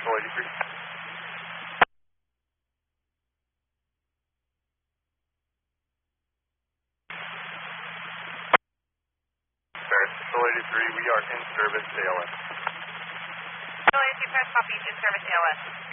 Control 83. Paris Control 83, we are in service ALS. Control 83, Paris, copy, in service ALS.